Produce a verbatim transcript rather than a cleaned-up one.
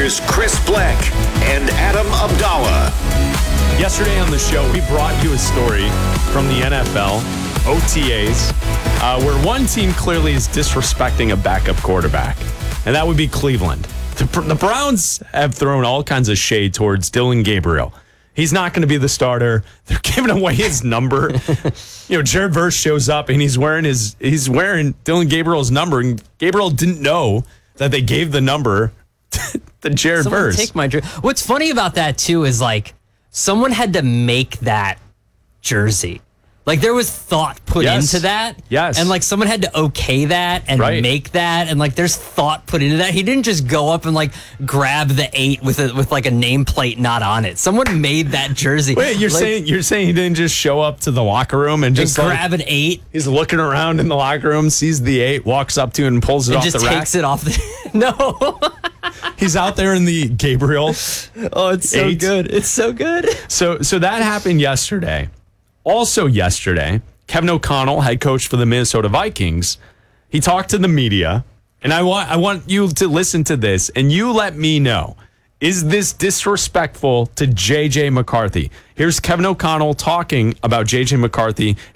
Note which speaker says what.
Speaker 1: Here's Chris Black and Adam Abdallah.
Speaker 2: Yesterday on the show, we brought you a story from the N F L, O T As, uh, where one team clearly is disrespecting a backup quarterback, and that would be Cleveland. The, the Browns have thrown all kinds of shade towards Dylan Gabriel. He's not going to be the starter. They're giving away his number. You know, Jared Verse shows up and he's wearing his he's wearing Dylan Gabriel's number, and Gabriel didn't know that they gave the number to Jared
Speaker 3: Someone
Speaker 2: Verse.
Speaker 3: Take my jer- What's funny about that too is like someone had to make that jersey. Like there was thought put
Speaker 2: Yes.
Speaker 3: into that.
Speaker 2: Yes.
Speaker 3: And like someone had to okay that and
Speaker 2: Right.
Speaker 3: make that, and like there's thought put into that. He didn't just go up and like grab the eight with a, with like a nameplate not on it. Someone made that jersey.
Speaker 2: Wait, you're
Speaker 3: Like,
Speaker 2: saying you're saying he didn't just show up to the locker room and just
Speaker 3: and
Speaker 2: like,
Speaker 3: grab an eight
Speaker 2: he's looking around in the locker room, sees the eight, walks up to it and pulls it
Speaker 3: and
Speaker 2: off
Speaker 3: just
Speaker 2: the rack.
Speaker 3: takes it off the No.
Speaker 2: He's out there in the Gabriel.
Speaker 3: Oh, it's so
Speaker 2: Eight.
Speaker 3: good. It's so good.
Speaker 2: So so that happened yesterday. Also yesterday, Kevin O'Connell, head coach for the Minnesota Vikings, he talked to the media, and I want I want you to listen to this, and you let me know, is this disrespectful to J J McCarthy? Here's Kevin O'Connell talking about J J McCarthy